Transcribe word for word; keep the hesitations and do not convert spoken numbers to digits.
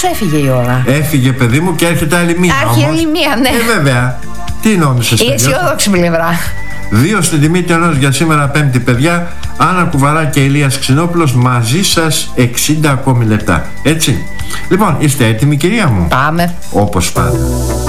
έφυγε η ώρα. Έφυγε, παιδί μου, και έρχεται άλλη μία. Άρχιε άλλη μία, ναι. Ε, βέβαια. Τι νόμισες? Η αισιόδοξη πλευρά. Δύο στην τιμή του ενός για σήμερα Πέμπτη, παιδιά. Άννα Κουβαρά και Ηλίας Ξινόπουλος μαζί σας εξήντα ακόμη λεπτά. Έτσι. Λοιπόν, είστε έτοιμοι, κυρία μου? Πάμε. Όπως πάντα.